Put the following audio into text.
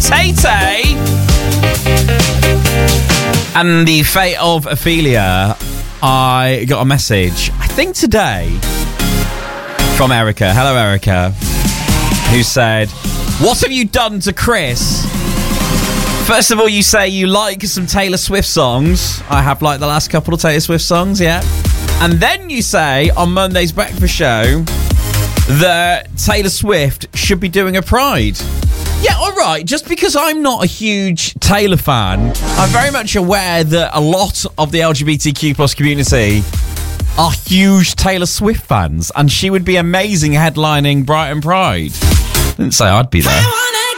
Tay-Tay. And the fate of Ophelia, I got a message, I think today, from Erica. Hello, Erica. Who said, what have you done to Chris? First of all, you say you like some Taylor Swift songs. I have liked the last couple of Taylor Swift songs, yeah. And then you say on Monday's breakfast show that Taylor Swift should be doing a Pride. Yeah, all right. Just because I'm not a huge Taylor fan, I'm very much aware that a lot of the LGBTQ plus community are huge Taylor Swift fans, and she would be amazing headlining Brighton Pride. Didn't say I'd be there.